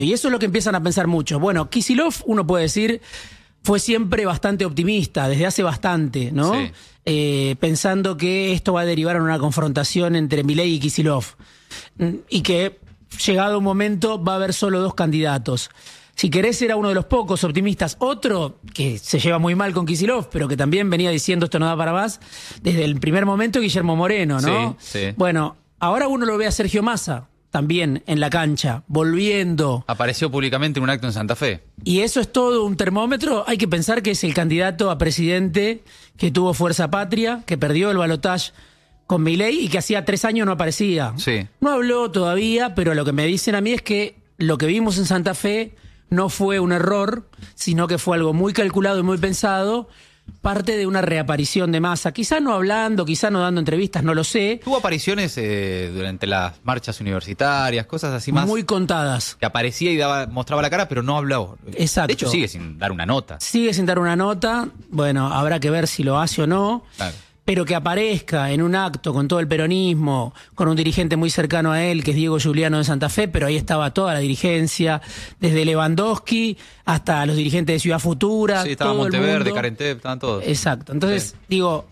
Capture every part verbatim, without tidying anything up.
Y eso es lo que empiezan a pensar muchos. Bueno, Kicillof, uno puede decir, fue siempre bastante optimista, desde hace bastante, ¿no? Sí. Eh, pensando que esto va a derivar en una confrontación entre Milei y Kicillof. Y que, llegado un momento, va a haber solo dos candidatos. Si querés, era uno de los pocos optimistas. Otro, que se lleva muy mal con Kicillof, pero que también venía diciendo esto no da para más, desde el primer momento, Guillermo Moreno, ¿no? Sí, sí. Bueno, ahora uno lo ve a Sergio Massa, también en la cancha, volviendo. Apareció públicamente en un acto en Santa Fe. Y eso es todo un termómetro. Hay que pensar que es el candidato a presidente que tuvo Fuerza Patria, que perdió el balotaje con Milei y que hacía tres años no aparecía. Sí. No habló todavía, pero lo que me dicen a mí es que lo que vimos en Santa Fe no fue un error, sino que fue algo muy calculado y muy pensado, parte de una reaparición de Massa. Quizá no hablando, quizá no dando entrevistas, no lo sé. Tuvo apariciones eh, durante las marchas universitarias, cosas así más. Muy contadas. Que aparecía y daba, mostraba la cara, pero no hablaba. Exacto. De hecho, sigue sin dar una nota. Sigue sin dar una nota. Bueno, habrá que ver si lo hace o no. Claro. Pero que aparezca en un acto con todo el peronismo, con un dirigente muy cercano a él, que es Diego Giuliano de Santa Fe, pero ahí estaba toda la dirigencia, desde Lewandowski hasta los dirigentes de Ciudad Futura. Sí, estaba todo el Monteverde, mundo. Carentep, estaban todos. Exacto. Entonces, Sí. digo,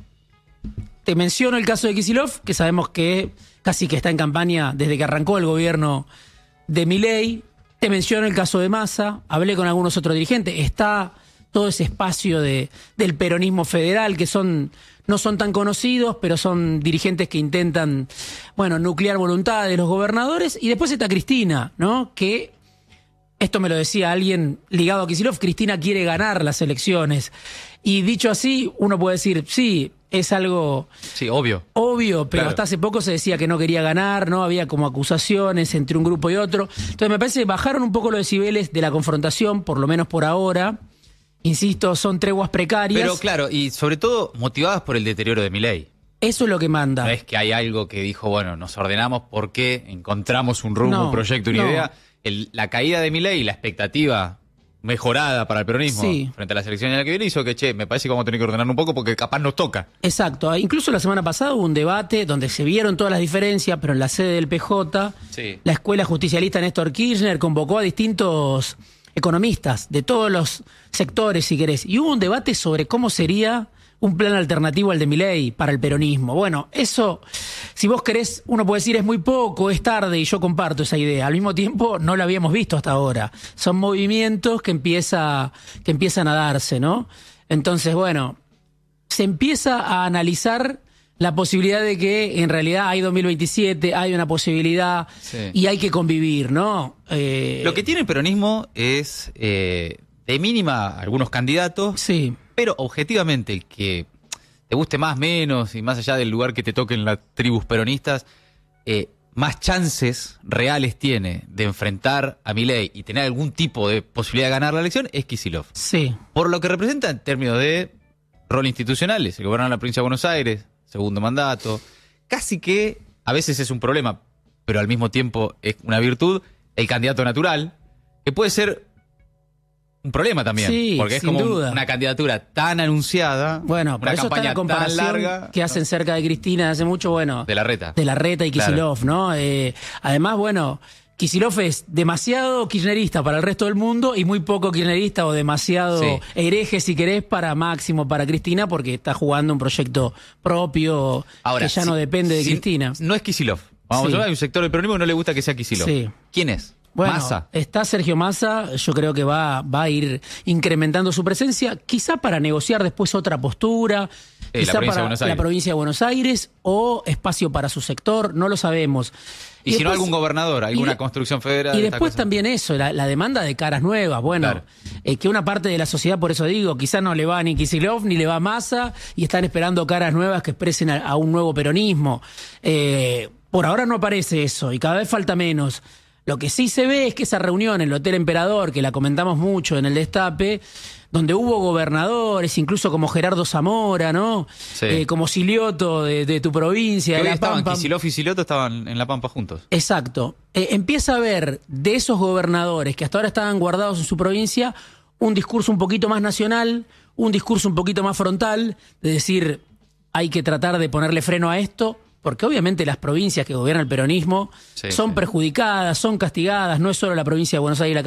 te menciono el caso de Kicillof, que sabemos que casi que está en campaña desde que arrancó el gobierno de Milei. Te menciono el caso de Massa, hablé con algunos otros dirigentes, está todo ese espacio de, del peronismo federal, que son no son tan conocidos, pero son dirigentes que intentan, bueno, nuclear voluntad de los gobernadores. Y después está Cristina, ¿no? Que, esto me lo decía alguien ligado a Kicillof, Cristina quiere ganar las elecciones. Y dicho así, uno puede decir, sí, es algo Sí, obvio. obvio, pero Claro. hasta hace poco se decía que no quería ganar, ¿no? Había como acusaciones entre un grupo y otro. Entonces me parece que bajaron un poco los decibeles de la confrontación, por lo menos por ahora. Insisto, son treguas precarias. Pero claro, y sobre todo motivadas por el deterioro de Milei. Eso es lo que manda. No es que hay algo que dijo, bueno, nos ordenamos porque encontramos un rumbo, No, un proyecto, una no. idea. El- la caída de Milei y la expectativa mejorada para el peronismo Sí. frente a las elecciones de la que viene hizo que, che, me parece que vamos a tener que ordenar un poco porque capaz nos toca. Exacto. Incluso la semana pasada hubo un debate donde se vieron todas las diferencias, pero en la sede del P J, Sí. la Escuela Justicialista Néstor Kirchner convocó a distintos economistas de todos los sectores, si querés, y hubo un debate sobre cómo sería un plan alternativo al de Milei para el peronismo. Bueno, eso, si vos querés, uno puede decir es muy poco, es tarde, y yo comparto esa idea. Al mismo tiempo, no lo habíamos visto hasta ahora. Son movimientos que, empieza, que empiezan a darse, ¿no? Entonces, bueno, se empieza a analizar la posibilidad de que en realidad hay dos mil veintisiete, hay una posibilidad Sí. y hay que convivir, ¿no? Eh, Lo que tiene el peronismo es, eh, de mínima, algunos candidatos, Sí, pero objetivamente el que te guste más, menos, y más allá del lugar que te toque en las tribus peronistas, eh, más chances reales tiene de enfrentar a Milei y tener algún tipo de posibilidad de ganar la elección es Kicillof. sí. Por lo que representa en términos de rol institucionales, el gobernador de la provincia de Buenos Aires, segundo mandato, casi que a veces es un problema, pero al mismo tiempo es una virtud, el candidato natural, que puede ser un problema también, Sí, porque es sin como duda. una candidatura tan anunciada, Bueno, por una eso está campaña la comparación tan larga que hacen cerca de Cristina hace mucho, bueno, de la reta. de Larreta y Claro. Kicillof, ¿no? Eh, además, bueno, Kicillof es demasiado kirchnerista para el resto del mundo y muy poco kirchnerista o demasiado Sí. hereje, si querés, para Máximo, para Cristina, porque está jugando un proyecto propio Ahora, que ya si- no depende de si- Cristina. No es Kicillof. Vamos Sí. a ver, hay un sector del peronismo que no le gusta que sea Kicillof. Sí. ¿Quién es? Bueno, Massa. está Sergio Massa, yo creo que va, va a ir incrementando su presencia, quizá para negociar después otra postura, Eh, la quizá provincia de para Buenos la Aires. provincia de Buenos Aires o espacio para su sector, no lo sabemos. Y, si no, después- algún gobernador, alguna y de- construcción federal. Y esta después cosa. también eso, la, la demanda de caras nuevas. Bueno, Claro. eh, que una parte de la sociedad, por eso digo, quizá no le va ni Kicillof ni le va Massa y están esperando caras nuevas que expresen a, a un nuevo peronismo. Eh, por ahora no aparece eso y cada vez falta menos. Lo que sí se ve es que esa reunión en el Hotel Emperador, que la comentamos mucho en el Destape, donde hubo gobernadores, incluso como Gerardo Zamora, ¿no? Sí. Eh, como Silioto de, de tu provincia, Que de hoy La estaban, Pampa. Kicillof y Silioto estaban en La Pampa juntos. Exacto. Eh, empieza a ver de esos gobernadores que hasta ahora estaban guardados en su provincia un discurso un poquito más nacional, un discurso un poquito más frontal, de decir, hay que tratar de ponerle freno a esto, porque obviamente las provincias que gobierna el peronismo Sí, son sí. perjudicadas, son castigadas, no es solo la provincia de Buenos Aires la